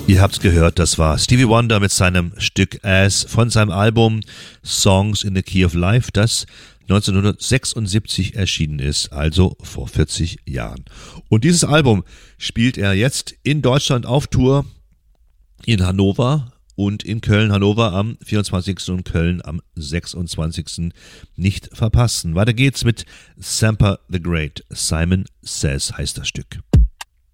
Ihr habt's gehört, das war Stevie Wonder mit seinem Stück As von seinem Album Songs in the Key of Life, das 1976 erschienen ist, also vor 40 Jahren. Und dieses Album spielt er jetzt in Deutschland auf Tour in Hannover und in Köln. Hannover am 24. und Köln am 26. Nicht verpassen. Weiter geht's mit Sampa the Great. Simon Says heißt das Stück.